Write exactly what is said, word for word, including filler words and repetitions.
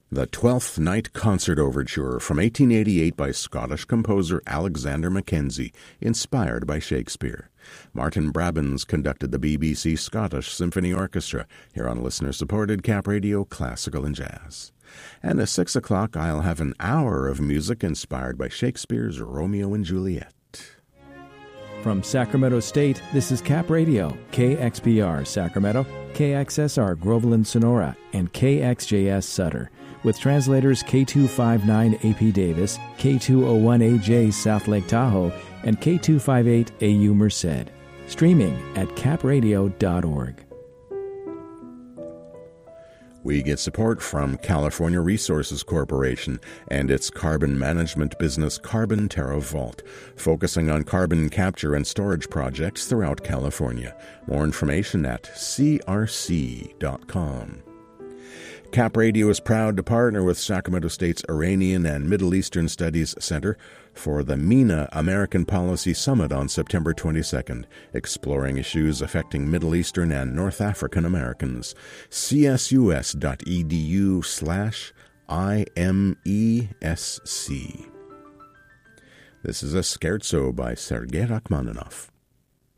The Twelfth Night Concert Overture from eighteen eighty-eight by Scottish composer Alexander Mackenzie, inspired by Shakespeare. Martin Brabins conducted the B B C Scottish Symphony Orchestra, here on listener-supported Cap Radio Classical and Jazz. And at six o'clock, I'll have an hour of music inspired by Shakespeare's Romeo and Juliet. From Sacramento State, this is Cap Radio, K X P R Sacramento, K X S R Groveland Sonora, and K X J S Sutter, with translators K two fifty-nine A P Davis, K two oh one A J South Lake Tahoe, and K two fifty-eight A U Merced. Streaming at cap radio dot org. We get support from California Resources Corporation and its carbon management business Carbon Terra Vault, focusing on carbon capture and storage projects throughout California. More information at c r c dot com. Cap Radio is proud to partner with Sacramento State's Iranian and Middle Eastern Studies Center for the MENA American Policy Summit on September twenty-second, exploring issues affecting Middle Eastern and North African Americans. c s u s dot e d u slash I M E S C. This is a scherzo by Sergei Rachmaninoff.